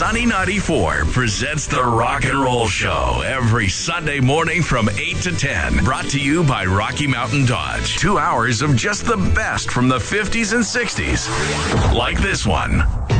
Johnny 94 presents the Rock and Roll Show every Sunday morning from 8 to 10. Brought to you by Rocky Mountain Dodge. 2 hours of just the best from the 50s and 60s. Like this one.